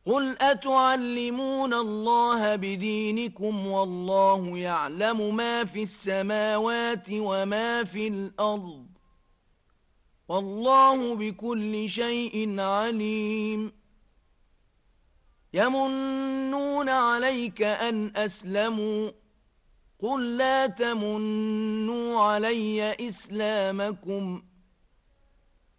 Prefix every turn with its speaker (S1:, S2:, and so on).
S1: قل أتعلمون الله بدينكم والله يعلم ما في السماوات وما في الأرض والله بكل شيء عليم يمنون عليك أن أسلموا قل لا تمنوا علي إسلامكم